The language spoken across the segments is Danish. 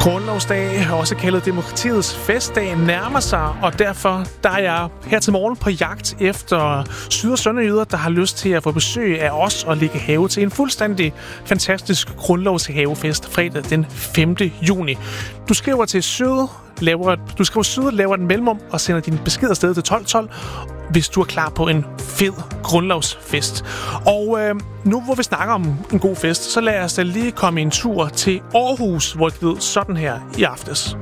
Grundlovsdag, også kaldet demokratiets festdag, nærmer sig, og derfor der er jeg her til morgen på jagt efter syd- og sønderjyder, der har lyst til at få besøg af os og lægge have til en fuldstændig fantastisk grundlovshavefest fredag den 5. juni. Du skriver til syd, laver den mellemrum og sender din besked afsted til 1212, hvis du er klar på en fed grundlovsfest. Og nu hvor vi snakker om en god fest, så lad os da lige komme en tur til Aarhus, hvor det lød sådan her i aftes.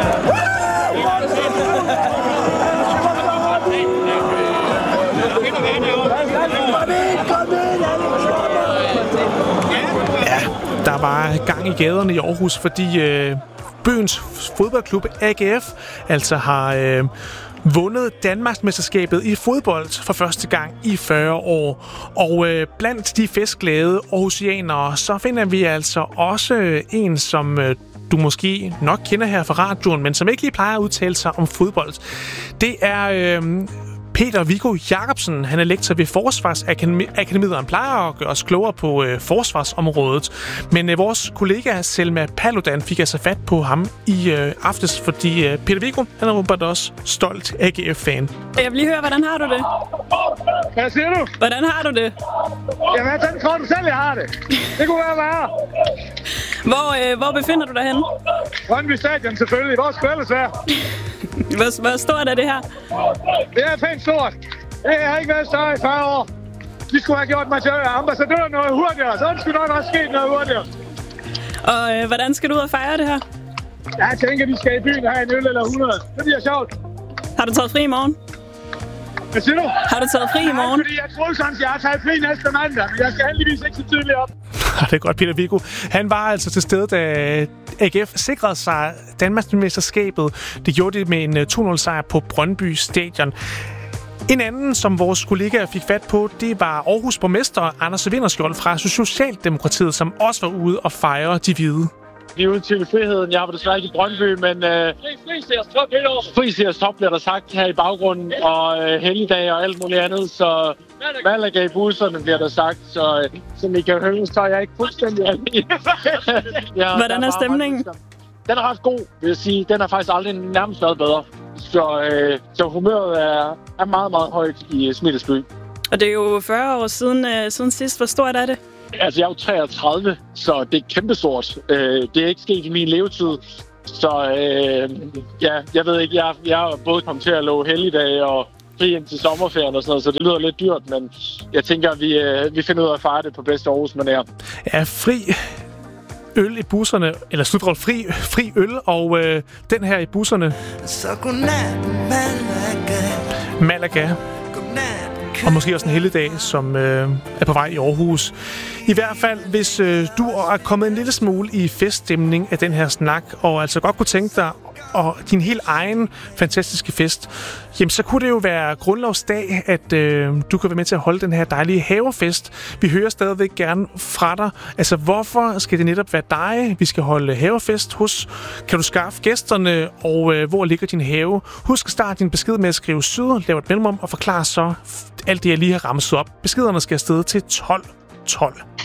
Ja, der var gang i gaderne i Aarhus, fordi byens fodboldklub AGF altså har vundet Danmarksmesterskabet i fodbold for første gang i 40 år. Og blandt de festglade aarhusianere, så finder vi altså også en, som du måske nok kender her fra radioen, men som ikke lige plejer at udtale sig om fodbold. Det er Peter Viggo Jacobsen. Han er lektor ved Forsvarsakademiet, og han plejer at gøre os klogere på forsvarsområdet. Men vores kollega Selma Paludan fik altså fat på ham i aftes, fordi Peter Viggo, han er åbenbart også stolt AGF-fan. Jeg vil lige høre, hvordan har du det? Hvad siger du? Hvordan har du det? Jamen, sådan tror du selv, jeg har det. Det kunne være værre. Hvor befinder du dig henne? Brøndby Stadion selvfølgelig. Hvor skulle ellers være? Hvor stort er det her? Det er pænt stort. Det har ikke været større i 40 år. De skulle have gjort mig til ambassadør noget hurtigere. Så skulle nok også ske noget hurtigere. Og hvordan skal du ud og fejre det her? Jeg tænker, de skal i byen have en øl eller 100. Det bliver sjovt. Har du taget fri i morgen? Hvad siger du? Har du taget fri i morgen? Fordi jeg troede sådan, at jeg har taget fri næste mandag. Men jeg skal heldigvis ikke så tidligt op. Det er godt, Peter Viggo. Han var altså til stede, da AGF sikrede sig Danmarksmesterskabet. Det gjorde det med en 2-0-sejr på Brøndby Stadion. En anden, som vores kollegaer fik fat på, det var Aarhus borgmester Anders Vinterskjold fra Socialdemokratiet, som også var ude og fejre de hvide. Vi er ude til friheden. Jeg var desværre ikke i Brøndby, men Friseres top bliver der sagt her i baggrunden, og helligdag og alt muligt andet, så Malaga i busserne bliver der sagt, så som I kan høre, så er jeg ikke fuldstændig alene. Hvordan er stemningen? Den er ret god, vil jeg sige. Den er faktisk aldrig nærmest været bedre. Så humøret er meget, meget højt i Smilesby. Og det er jo 40 år siden sidst. Hvor stort er det? Altså, jeg er jo 33, så det er kæmpestort. Det er ikke sket i min levetid. Så jeg ved ikke, jeg er både kommet til at love helligdage og fri ind til sommerferien og sådan noget, så det lyder lidt dyrt, men jeg tænker, at vi finder ud af at fejre det på bedste Aarhus-manér. Ja, fri øl i busserne, eller slutråd fri øl, og den her i busserne. Så godnat, Malaga. Og måske også en helligdag, som er på vej i Aarhus. I hvert fald, hvis du er kommet en lille smule i feststemning af den her snak, og altså godt kunne tænke dig og din helt egen fantastiske fest, jamen så kunne det jo være grundlovsdag, at du kan være med til at holde den her dejlige havefest. Vi hører stadigvæk gerne fra dig. Altså, hvorfor skal det netop være dig, vi skal holde havefest hos? Kan du skaffe gæsterne, og hvor ligger din have? Husk at starte din besked med at skrive syd, lave et mellemrum og forklare så alt det, jeg lige har ramset op. Beskederne skal afsted til 1212.